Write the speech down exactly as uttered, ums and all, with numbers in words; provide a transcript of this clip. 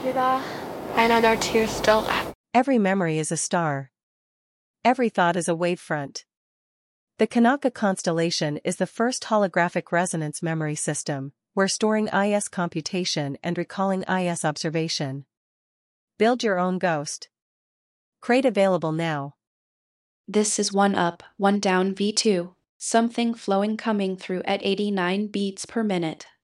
감사합니다. I know there are two still left. Every memory is a star. Every thought is a wavefront. The Kanaka constellation is the first holographic resonance memory system, where storing I S computation and recalling I S observation. Build your own ghost. Crate available now. This is one up, one down V two. Something flowing coming through at eighty-nine beats per minute.